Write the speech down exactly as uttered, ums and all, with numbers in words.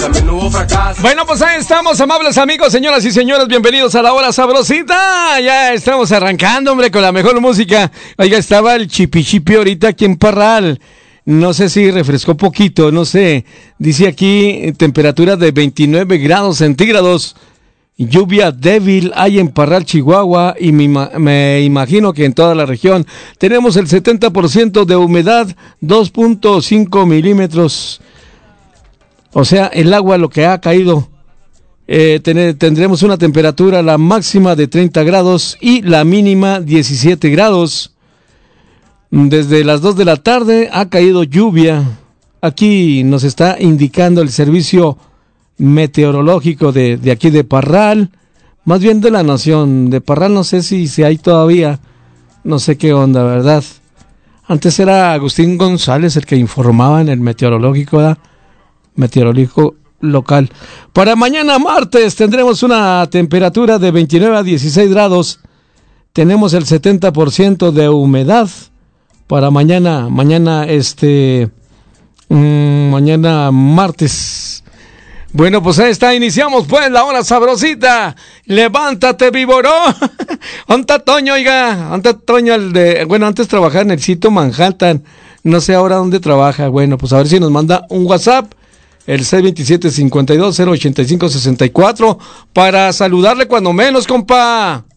también hubo fracaso. Bueno, pues ahí estamos, amables amigos, señoras y señores, bienvenidos a la hora sabrosita. Ya estamos arrancando, hombre, con la mejor música. Oiga, estaba el chipichipi ahorita aquí en Parral. No sé si refrescó poquito, no sé. Dice aquí temperatura de veintinueve grados centígrados. Lluvia débil hay en Parral, Chihuahua, y me, me imagino que en toda la región. Tenemos el setenta por ciento de humedad, dos punto cinco milímetros. O sea, el agua lo que ha caído. Eh, ten, tendremos una temperatura, la máxima de treinta grados y la mínima diecisiete grados. Desde las dos de la tarde ha caído lluvia. Aquí nos está indicando el servicio meteorológico de, de aquí de Parral, más bien de la nación. De Parral no sé si, si hay todavía, no sé qué onda, ¿verdad? Antes era Agustín González el que informaba en el meteorológico, ¿verdad? Meteorológico local. Para mañana martes tendremos una temperatura de veintinueve a dieciséis grados. Tenemos el setenta por ciento de humedad. Para mañana, mañana este, mmm, mañana martes. Bueno, pues ahí está, iniciamos pues la hora sabrosita. Levántate, víboro. ¿Onta Toño, oiga? ¿Onta Toño el de, bueno, antes trabajaba en el sitio Manhattan, no sé ahora dónde trabaja? Bueno, pues a ver si nos manda un WhatsApp, el seis dos siete, cinco dos, cero ocho cinco seis cuatro, para saludarle cuando menos, compa.